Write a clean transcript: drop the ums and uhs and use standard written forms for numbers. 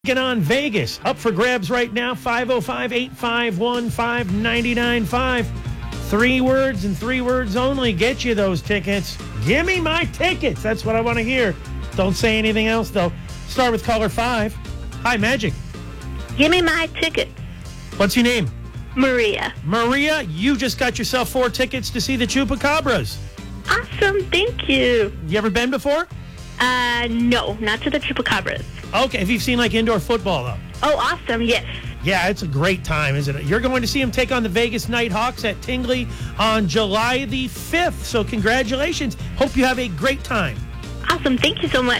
Get on Vegas. Up for grabs right now. 505-851-5995. 3 words and 3 words only. Get you those tickets. Give me my tickets. That's what I want to hear. Don't say anything else, though. Start with caller 5. Hi, Magic. Give me my tickets. What's your name? Maria. Maria, you just got yourself 4 tickets to see the Chupacabras. Awesome. Thank you. You ever been before? No, not to the Chupacabras. Okay, if you've seen like indoor football, though. Oh, awesome. Yes. Yeah, it's a great time, isn't it? You're going to see them take on the Vegas Nighthawks at Tingley on July the 5th. So congratulations. Hope you have a great time. Awesome. Thank you so much.